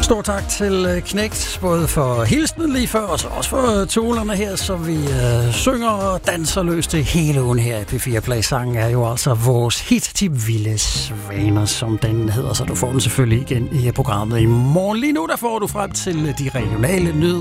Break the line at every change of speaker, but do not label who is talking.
Stor tak til Knægt, både for hilsenen lige før, og så også for tonerne her, så vi synger og danser løs det hele ugen her i P4 Play. Sangen er jo altså vores hit, De Vilde Svaner, som den hedder, så du får den selvfølgelig igen i programmet i morgen. Lige nu der får du frem til de regionale nyheder.